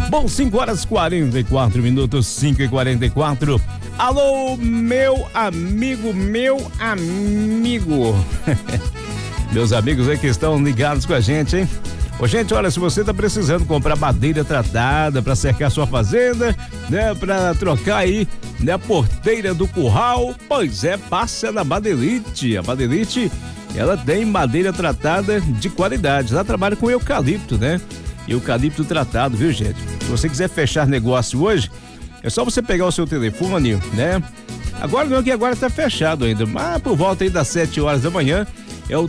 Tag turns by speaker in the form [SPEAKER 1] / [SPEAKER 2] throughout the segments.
[SPEAKER 1] Bom, 5h44, 5h44. Alô, meu amigo. Meus amigos aí que estão ligados com a gente, hein? Ô, gente, olha, se você tá precisando comprar madeira tratada para cercar sua fazenda, né, para trocar aí, né, a porteira do curral, pois é, passa na Madeirite. A Madeirite, ela tem madeira tratada de qualidade. Ela trabalha com eucalipto, né? Eucalipto tratado, viu, gente? Se você quiser fechar negócio hoje, é só você pegar o seu telefone, né? Agora não, que agora tá fechado ainda, mas por volta aí das 7 horas da manhã, é o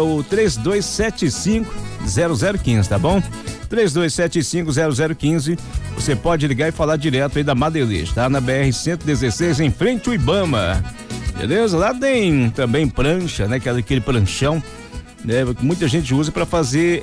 [SPEAKER 1] 3275-0015, tá bom? 3275-0015, você pode ligar e falar direto aí da Madeirite, tá? Na BR-116, em frente ao Ibama, beleza? Lá tem também prancha, né? Aquele pranchão, né? Muita gente usa para fazer,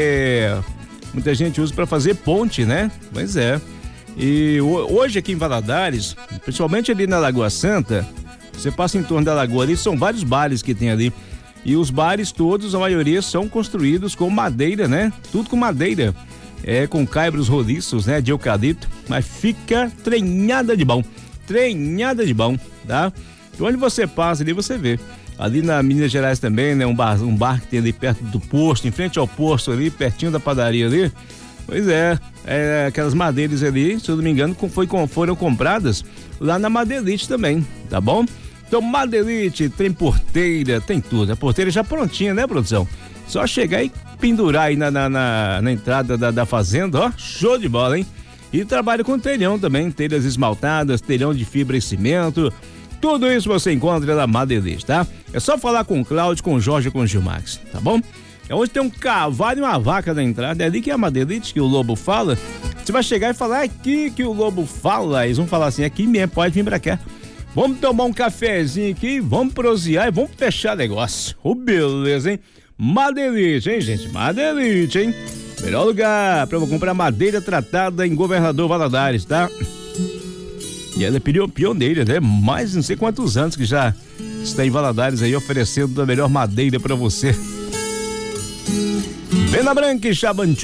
[SPEAKER 1] ponte, né? Pois é. E hoje aqui em Valadares, principalmente ali na Lagoa Santa, você passa em torno da lagoa ali, são vários bares que tem ali. E os bares todos, a maioria, são construídos com madeira, né? Tudo com madeira. Com caibros roliços, né? De eucalipto. Mas fica treinada de bom. Tá? E onde você passa ali, você vê. Ali na Minas Gerais também, né? Um bar que tem ali perto do posto, em frente ao posto ali, pertinho da padaria ali. Pois é, aquelas madeiras ali, se eu não me engano, foram compradas lá na Madeirite também, tá bom? Então, Madeirite tem porteira, tem tudo. A porteira já prontinha, né, produção? Só chegar e pendurar aí na entrada da fazenda, ó, show de bola, hein? E trabalha com telhão também, telhas esmaltadas, telhão de fibra e cimento. Tudo isso você encontra na Madeirite, tá? É só falar com o Cláudio, com o Jorge e com o Gilmax, tá bom? É onde tem um cavalo e uma vaca na entrada, é ali que é a Madeirite, que o Lobo fala. Você vai chegar e falar aqui que o Lobo fala, eles vão falar assim, aqui mesmo, pode vir pra cá. Vamos tomar um cafezinho aqui, vamos prosear e vamos fechar negócio. Beleza, hein? Madeirite, hein, gente? Madeirite, hein? Melhor lugar pra comprar madeira tratada em Governador Valadares, tá? E ela é pioneira, né? Mais não sei quantos anos que já está em Valadares aí oferecendo a melhor madeira pra você. Venda Branca e Chabanti.